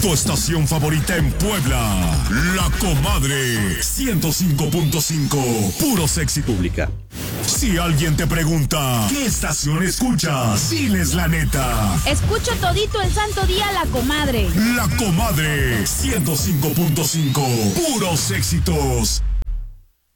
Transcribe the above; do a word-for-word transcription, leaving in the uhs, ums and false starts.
Tu estación favorita en Puebla. La Comadre. ciento cinco punto cinco. Puros éxitos. Pública. Si alguien te pregunta, ¿qué estación escuchas? Diles la neta. Escucho todito el santo día La Comadre. La Comadre. ciento cinco punto cinco. Puros éxitos.